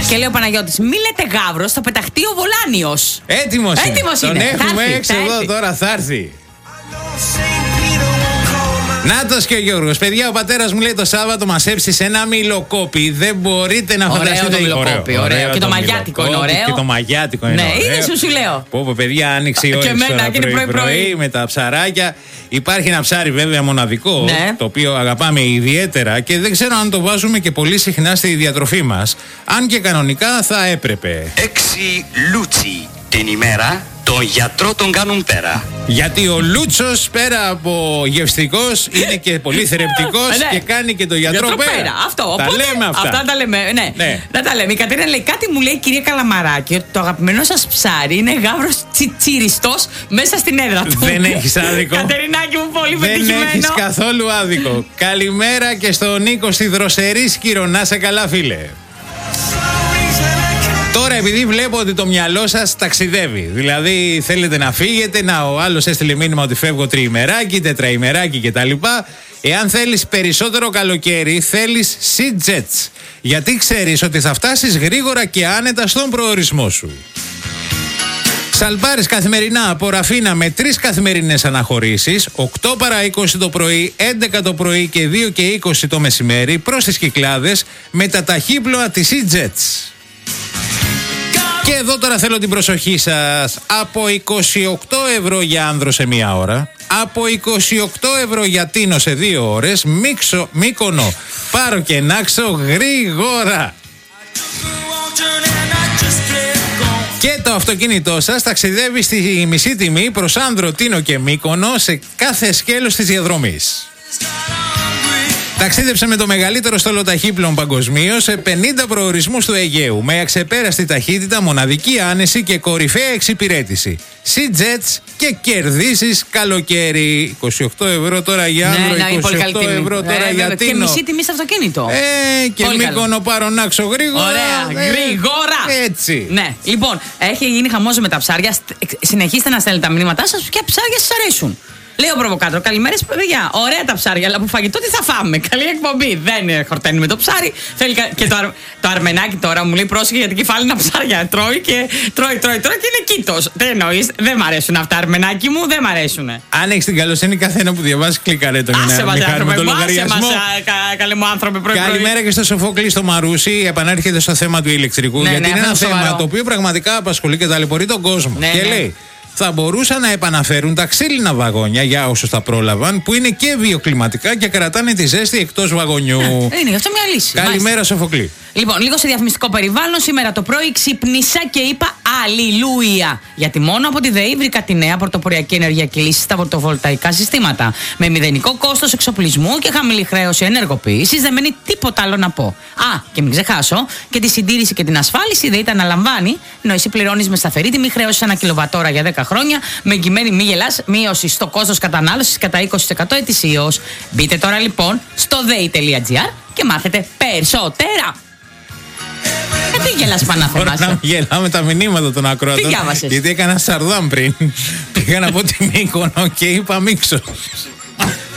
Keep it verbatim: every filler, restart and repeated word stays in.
Και λέει ο Παναγιώτης, μη λέτε Γαύρος, θα πεταχτεί ο Βολάνιος. Έτοιμος είναι. Έτοιμος Τον είναι. έχουμε Θα έξω έρθει, θα εδώ, έρθει. τώρα θα έρθει. Νάτος και ο Γιώργος. Παιδιά, ο πατέρας μου λέει το Σάββατο μας έψησε ένα μιλοκόπι. Δεν μπορείτε να Ωραίο φανταστείτε. το μιλοκόπι, ωραίο. ωραίο Και το το μαγιάτικο είναι μιλοκόπι, ωραίο. Και το μαγιάτικο είναι Ναι, ωραίο. είδες, σου λέω. Πω πω, παιδιά, άνοιξε η Και ώρα εμένα, τώρα και είναι πρωί, πρωί-πρωί. πρωί με τα ψαράκια. Υπάρχει ένα ψάρι βέβαια μοναδικό, Ναι. το οποίο αγαπάμε ιδιαίτερα και δεν ξέρω αν το βάζουμε και πολύ συχνά στη διατροφή μας. Αν και κανονικά θα έπρεπε. Έξι λούτσι την ημέρα, τον γιατρό τον κάνουν πέρα. Γιατί ο Λούτσος πέρα από γευστικός είναι και πολύ θρεπτικός Ναι. και κάνει και το γιατρό, Γιατρό πέρα. πέρα. Αυτό. Τα Οπότε, λέμε αυτά. Αυτά τα λέμε. Ναι. Ναι. Να τα λέμε. Η Κατερίνα λέει κάτι, μου λέει κυρία Καλαμαράκη, ότι το αγαπημένο σας ψάρι είναι γάβρος τσιτσίριστος μέσα στην έδρα του. Δεν έχεις άδικο. Κατερινάκη μου, πολύ Δεν πετυχημένο. έχεις καθόλου άδικο. Καλημέρα και στον Νίκο στη Δροσερή Σκύρο. Να σε καλά, φίλε. Τώρα, επειδή βλέπω ότι το μυαλό σας ταξιδεύει, δηλαδή θέλετε να φύγετε, να ο άλλος έστειλε μήνυμα ότι φεύγω τριημεράκι, τετραημεράκι κτλ. Εάν θέλεις περισσότερο καλοκαίρι, θέλεις Sea-Jets. Γιατί ξέρεις ότι θα φτάσεις γρήγορα και άνετα στον προορισμό σου. Σαλπάρεις καθημερινά από Ραφίνα με τρεις καθημερινές αναχωρήσεις, οκτώ παρά είκοσι το πρωί, έντεκα το πρωί και δύο και είκοσι το μεσημέρι προς τις Κυκλάδες με τα ταχύπλοα της Sea-Jets. Και εδώ τώρα θέλω την προσοχή σας. Από είκοσι οκτώ ευρώ για άνδρο σε μία ώρα, από είκοσι οκτώ ευρώ για Τίνο σε δύο ώρες, Μίξο, Μύκονο, Πάρο και Νάξο γρήγορα. Και το αυτοκίνητό σας ταξιδεύει στη μισή τιμή προς Άνδρο, Τίνο και Μύκονο σε κάθε σκέλος της διαδρομής. Ταξίδεψε με το μεγαλύτερο στόλο ταχύπλων παγκοσμίως σε πενήντα προορισμούς του Αιγαίου με αξεπέραστη ταχύτητα, μοναδική άνεση και κορυφαία εξυπηρέτηση. Sea-Jets και κερδίσεις καλοκαίρι. είκοσι οκτώ ευρώ τώρα για Άνδρο, ναι, είκοσι οκτώ ευρώ τώρα ε, για βέβαια. Τίνο. Και μισή τιμή στο αυτοκίνητο. Ε, και Πολύ Μύκονο, Πάρο, Νάξο γρήγορα. Ωραία, ε, γρήγορα. Έτσι. Ναι, λοιπόν, έχει γίνει χαμός με τα ψάρια. Συνεχίστε να στέλνετε τα μηνύματά σας, ποια ψάρια σας αρέσουν. Λέει ο προβοκάτορ, καλημέρα παιδιά. Ωραία τα ψάρια, αλλά από φαγητό τι θα φάμε. Καλή εκπομπή. Δεν χορταίνει με το ψάρι. Θέλει κα... Και το, αρ... το αρμενάκι τώρα μου λέει πρόσεχε γιατί κεφάλι είναι ψάρια. Τρώει και τρώει, τρώει, τρώει και είναι κήτος. Τι εννοείς, δεν μ' αρέσουν αυτά, αρμενάκι μου, δεν μ' αρέσουν. Αν έχεις την καλοσύνη καθένα που διαβάζει, κλικάρε το Άσε μας, με το λογαριασμό. Καλέ μου άνθρωποι, πρωί. Καλημέρα και στο Σοφόκλη στο Μαρούσι. Επανέρχεται στο θέμα του ηλεκτρικού. Ναι, γιατί ναι, είναι ένα αυτό θέμα σοβαρό. το οποίο πραγματικά απασχολεί και ταλαιπωρεί τον κόσμο. Ναι, και ναι. λέει, θα μπορούσαν να επαναφέρουν τα ξύλινα βαγόνια για όσους τα πρόλαβαν, που είναι και βιοκλιματικά και κρατάνε τη ζέστη εκτός βαγονιού. Είναι γι' αυτό μια λύση. Καλημέρα, Σοφοκλή. Λοιπόν, λίγο σε διαφημιστικό περιβάλλον. Σήμερα το πρωί ξύπνησα και είπα Αλληλούια. Γιατί μόνο από τη ΔΕΗ βρήκα τη νέα πρωτοποριακή ενεργειακή λύση στα φωτοβολταϊκά συστήματα. Με μηδενικό κόστος εξοπλισμού και χαμηλή χρέωση ενεργοποίησης. Δεν μένει τίποτα άλλο να πω. Α, και μην ξεχάσω και τη συντήρηση και την ασφάλιση η ΔΕΗ τα αναλαμβάνει. Ενώ εσύ πληρώνεις με σταθερή τιμή χρέωση ένα κιλοβατόρα για δέκα χρόνια. Με εγγυημένη μη γελάς μείωση στο κόστος κατανάλωσης κατά είκοσι τοις εκατό ετησίως. Μπείτε τώρα λοιπόν στο δέη τελεία τζι άρ και μάθετε περισσότερα. Γιατί γελάς Πανάθεμα? Τώρα να γελάμε τα μηνύματα των ακροατών. Τι διάβασες? Γιατί έκανα σαρδάμ πριν. Πήγα να πω τη Μύκονο και είπα Μίξο.